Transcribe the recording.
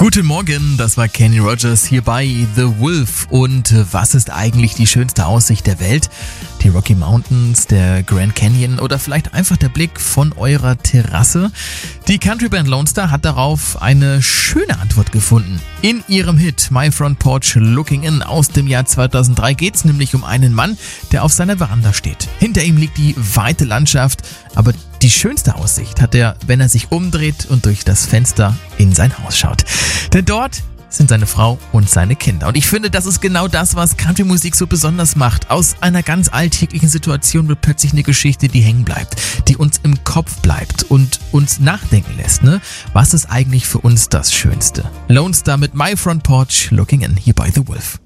Guten Morgen, das war Kenny Rogers hier bei The Wolf. Und was ist eigentlich die schönste Aussicht der Welt? Die Rocky Mountains, der Grand Canyon oder vielleicht einfach der Blick von eurer Terrasse? Die Countryband Lone Star hat darauf eine schöne Antwort gefunden. In ihrem Hit My Front Porch Looking In aus dem Jahr 2003 geht es nämlich um einen Mann, der auf seiner Veranda steht. Hinter ihm liegt die weite Landschaft, aber die schönste Aussicht hat er, wenn er sich umdreht und durch das Fenster in sein Haus schaut. Denn dort sind seine Frau und seine Kinder. Und ich finde, das ist genau das, was Country-Musik so besonders macht. Aus einer ganz alltäglichen Situation wird plötzlich eine Geschichte, die hängen bleibt, die uns im Kopf bleibt und uns nachdenken lässt. Was ist eigentlich für uns das Schönste? Lone Star mit My Front Porch Looking In hier bei The Wolf.